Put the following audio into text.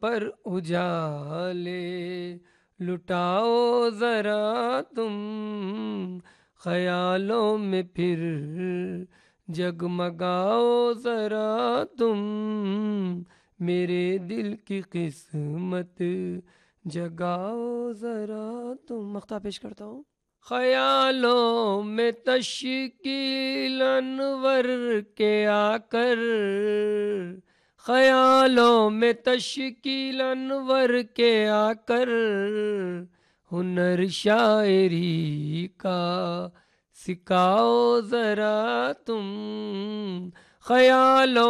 पर उजाले लुटाओ जरा तुम, ख्यालों में फिर जगमगाओ जरा तुम, मेरे दिल की किस्मत जगाओ जरा तुम। मख्ता पेश करता हूँ। ख्यालों में तश्कील अनवर के आकर, ख्यालों में तश्कील अनवर के आकर, हुनर शायरी का सिखाओ जरा तुम, ख्यालों